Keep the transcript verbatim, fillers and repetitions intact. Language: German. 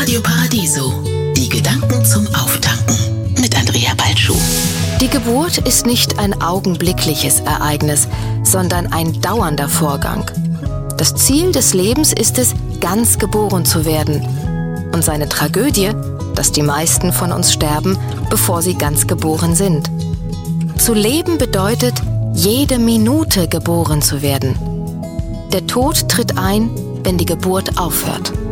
Radio Paradiso. Die Gedanken zum Auftanken mit Andrea Balschuh. Die Geburt ist nicht ein augenblickliches Ereignis, sondern ein dauernder Vorgang. Das Ziel des Lebens ist es, ganz geboren zu werden. Und seine Tragödie, dass die meisten von uns sterben, bevor sie ganz geboren sind. Zu leben bedeutet, jede Minute geboren zu werden. Der Tod tritt ein, wenn die Geburt aufhört.